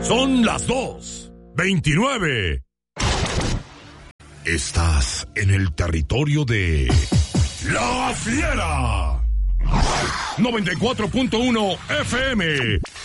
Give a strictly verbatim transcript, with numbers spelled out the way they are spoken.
Son las dos veintinueve. Estás en el territorio de La Fiera. noventa y cuatro punto uno F M.